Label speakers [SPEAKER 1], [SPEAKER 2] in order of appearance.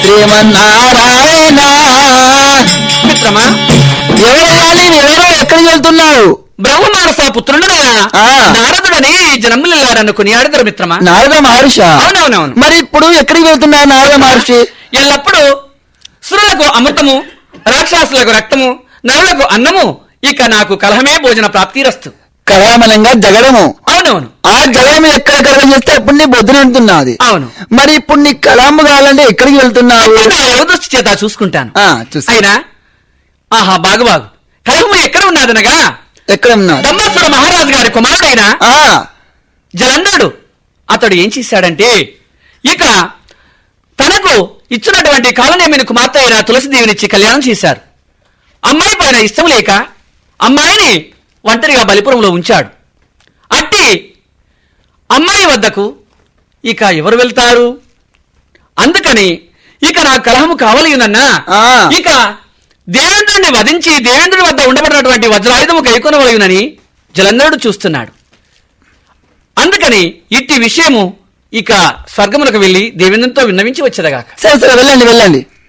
[SPEAKER 1] శ్రీమన్నారాయణ.
[SPEAKER 2] మిత్రమా,
[SPEAKER 1] ఎవరు ఎక్కడికి వెళ్తున్నావు?
[SPEAKER 2] బ్రహ్మమానస పుత్రుడు నారదుడని జనములను కొనియాడతారు మిత్రమా.
[SPEAKER 1] నారద మహర్షి?
[SPEAKER 2] అవునవునవును.
[SPEAKER 1] మరి ఇప్పుడు ఎక్కడికి వెళ్తున్నారు నారద మహర్షి?
[SPEAKER 2] ఎల్లప్పుడు సురులకు అమృతము, రాక్షసులకు రక్తము, నరులకు అన్నము, ఇక నాకు కలహమే భోజన ప్రాప్తిరస్తు.
[SPEAKER 1] కలహమనంగా జగడము.
[SPEAKER 2] అవునవును.
[SPEAKER 1] ఆ జగడం ఎక్కడ కలహం చేస్తే అప్పుడు నీ బొద్దున ఉంటున్నది.
[SPEAKER 2] అవును.
[SPEAKER 1] మరి ఇప్పుడు నీ కలహము కావాలంటే ఎక్కడికి వెళ్తున్నావు?
[SPEAKER 2] దృష్టి చేత చూసుకుంటాను.
[SPEAKER 1] చూసి
[SPEAKER 2] అయినా ఆహా బాగు కలహము ఎక్కడ ఉన్నదనగా
[SPEAKER 1] ఎక్కడ ఉన్నా
[SPEAKER 2] దంబాసుర మహారాజు గారి కుమారుడైన జలంధరుడు అతడు ఏం చేశాడంటే ఇక తనకు ఇచ్చినటువంటి కాలనేమిని కుమార్తె అయిన తులసిదేవినిచ్చి కళ్యాణం చేశారు. అమ్మాయి పైన ఇష్టం లేక అమ్మాయిని ఒంటరిగా బలిపురంలో ఉంచాడు. అట్టి అమ్మాయి వద్దకు ఇక ఎవరు వెళ్తారు? అందుకని ఇక నా కలహము కావలేనన్నా ఇక దేవేంద్రుడిని వధించి దేవేంద్రుడి వద్ద ఉండబడినటువంటి వజ్రాయుధము కైకొనవలయునని జలంధరుడు చూస్తున్నాడు. అందుకని ఇట్టి విషయము ఇక స్వర్గములకు వెళ్లి దేవేంద్రునితో విన్నవించి వచ్చేదగాక.
[SPEAKER 1] సరే వెళ్ళండి.